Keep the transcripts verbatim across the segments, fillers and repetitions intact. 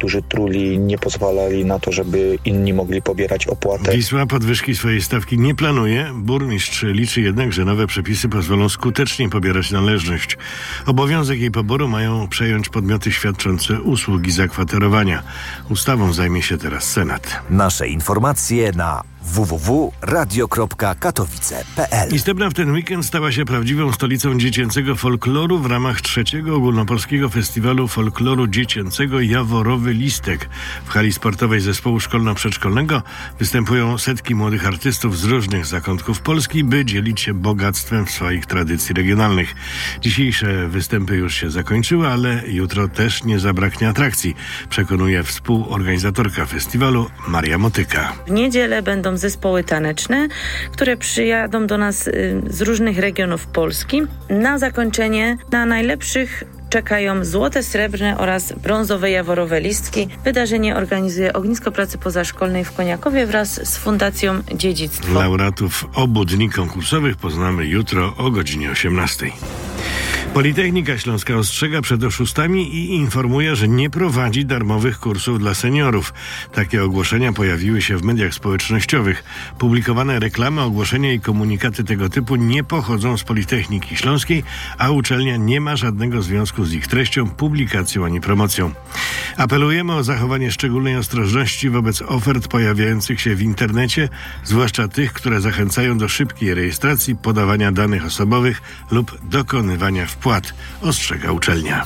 którzy truli, nie pozwalali na to, żeby inni mogli pobierać opłatę. Wisła podwyżki swojej stawki nie planuje. Burmistrz liczy jednak, że nowe przepisy pozwolą skutecznie pobierać należność. Obowiązek jej poboru mają przejąć podmioty świadczące usługi zakwaterowania. Ustawą zajmie się teraz Senat. Nasze informacje na w w w kropka radio kropka katowice kropka p l. Istebna w ten weekend stała się prawdziwą stolicą dziecięcego folkloru w ramach trzeciego ogólnopolskiego festiwalu folkloru dziecięcego Jaworowy Listek. W hali sportowej zespołu szkolno-przedszkolnego występują setki młodych artystów z różnych zakątków Polski, by dzielić się bogactwem swoich tradycji regionalnych. Dzisiejsze występy już się zakończyły, ale jutro też nie zabraknie atrakcji, przekonuje współorganizatorka festiwalu Maria Motyka. W niedzielę będą zespoły taneczne, które przyjadą do nas z różnych regionów Polski. Na zakończenie na najlepszych czekają złote, srebrne oraz brązowe Jaworowe Listki. Wydarzenie organizuje Ognisko Pracy Pozaszkolnej w Koniakowie wraz z Fundacją Dziedzictwo. Laureatów obu dni konkursowych poznamy jutro o godzinie osiemnastej. Politechnika Śląska ostrzega przed oszustami i informuje, że nie prowadzi darmowych kursów dla seniorów. Takie ogłoszenia pojawiły się w mediach społecznościowych. Publikowane reklamy, ogłoszenia i komunikaty tego typu nie pochodzą z Politechniki Śląskiej, a uczelnia nie ma żadnego związku z ich treścią, publikacją ani promocją. Apelujemy o zachowanie szczególnej ostrożności wobec ofert pojawiających się w internecie, zwłaszcza tych, które zachęcają do szybkiej rejestracji, podawania danych osobowych lub dokonywania wpłat, ostrzega uczelnia.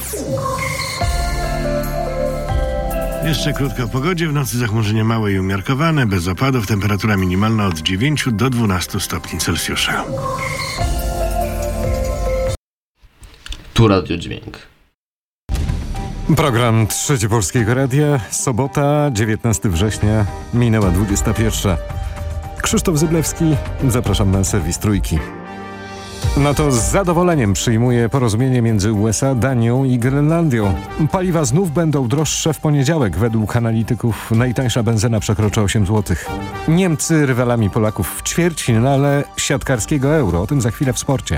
Jeszcze krótko o pogodzie. W nocy zachmurzenie małe i umiarkowane, bez opadów, temperatura minimalna od dziewięciu do dwunastu stopni Celsjusza. Tu Radio Dźwięk. Program Trzecie Polskiego Radia. Sobota, dziewiętnastego września, minęła dwudziesta pierwsza. Krzysztof Zyblewski, zapraszam na serwis Trójki. NATO z zadowoleniem przyjmuje porozumienie między U S A, Danią i Grenlandią. Paliwa znów będą droższe w poniedziałek. Według analityków najtańsza benzyna przekroczy osiem złotych. Niemcy rywalami Polaków w ćwierćfinale siatkarskiego Euro. O tym za chwilę w sporcie.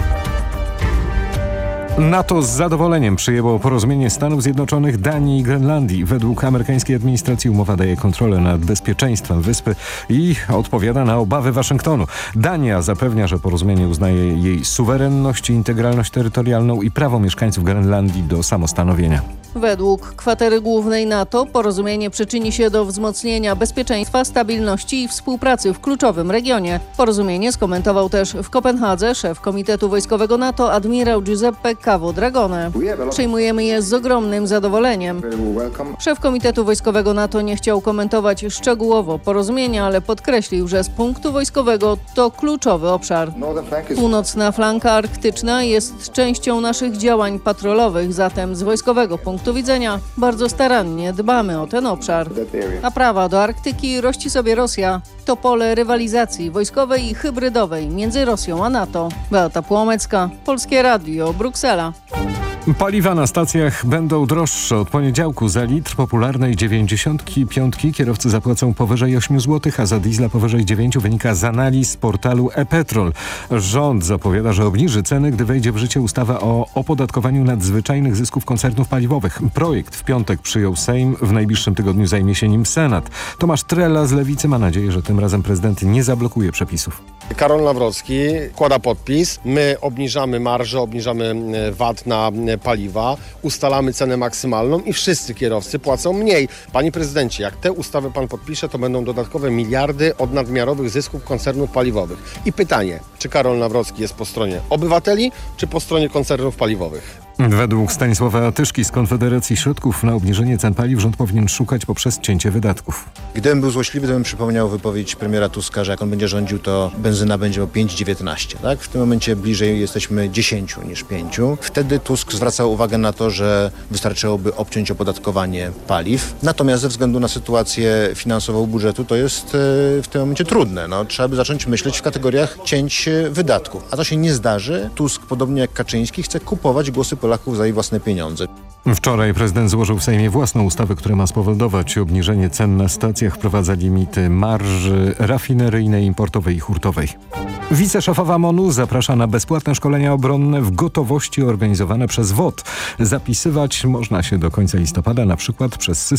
NATO z zadowoleniem przyjęło porozumienie Stanów Zjednoczonych, Danii i Grenlandii. Według amerykańskiej administracji umowa daje kontrolę nad bezpieczeństwem wyspy i odpowiada na obawy Waszyngtonu. Dania zapewnia, że porozumienie uznaje jej suwerenność i integralność terytorialną i prawo mieszkańców Grenlandii do samostanowienia. Według kwatery głównej NATO porozumienie przyczyni się do wzmocnienia bezpieczeństwa, stabilności i współpracy w kluczowym regionie. Porozumienie skomentował też w Kopenhadze szef Komitetu Wojskowego NATO admirał Giuseppe Cavo Dragone. Przyjmujemy je z ogromnym zadowoleniem. Szef Komitetu Wojskowego NATO nie chciał komentować szczegółowo porozumienia, ale podkreślił, że z punktu wojskowego to kluczowy obszar. Północna flanka arktyczna jest częścią naszych działań patrolowych, zatem z wojskowego punktu widzenia bardzo starannie dbamy o ten obszar. A prawa do Arktyki rości sobie Rosja. To pole rywalizacji wojskowej i hybrydowej między Rosją a NATO. Beata Płomecka, Polskie Radio, Bruksela. Paliwa na stacjach będą droższe. Od poniedziałku za litr popularnej dziewięćdziesiątki piątki kierowcy zapłacą powyżej ośmiu złotych, a za diesla powyżej dziewięciu, wynika z analiz portalu e-Petrol. Rząd zapowiada, że obniży ceny, gdy wejdzie w życie ustawa o opodatkowaniu nadzwyczajnych zysków koncernów paliwowych. Projekt w piątek przyjął Sejm, w najbliższym tygodniu zajmie się nim Senat. Tomasz Trela z Lewicy ma nadzieję, że tym razem prezydent nie zablokuje przepisów. Karol Nawrocki kłada podpis. My obniżamy marżę, obniżamy V A T na paliwa, ustalamy cenę maksymalną i wszyscy kierowcy płacą mniej. Panie prezydencie, jak tę ustawę pan podpisze, to będą dodatkowe miliardy od nadmiarowych zysków koncernów paliwowych. I pytanie, czy Karol Nawrocki jest po stronie obywateli, czy po stronie koncernów paliwowych? Według Stanisława Tyszki z Konfederacji środków na obniżenie cen paliw rząd powinien szukać poprzez cięcie wydatków. Gdybym był złośliwy, to bym przypomniał wypowiedź premiera Tuska, że jak on będzie rządził, to benzyna będzie o pięć dziewiętnaście. Tak? W tym momencie bliżej jesteśmy dziesięć niż pięć. Wtedy Tusk zwracał uwagę na to, że wystarczyłoby obciąć opodatkowanie paliw. Natomiast ze względu na sytuację finansową budżetu to jest w tym momencie trudne. No, trzeba by zacząć myśleć w kategoriach cięć wydatków. A to się nie zdarzy. Tusk, podobnie jak Kaczyński, chce kupować głosy Polaków za ich własne pieniądze. Wczoraj prezydent złożył w Sejmie własną ustawę, która ma spowodować obniżenie cen na stacjach, wprowadza limity marży rafineryjnej, importowej i hurtowej. Wiceszefowa MONU zaprasza na bezpłatne szkolenia obronne w gotowości organizowane przez W O T. Zapisywać można się do końca listopada, na przykład przez system